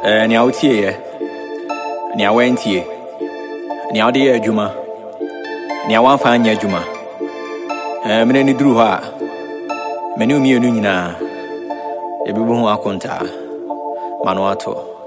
Ni autie ye. Ni awentie. Ni awde ye adwuma. Ni awanfa anya adwuma. Mene ni duru ha. Mene umienu nyina. Ebibu ho akonta. Manu ato.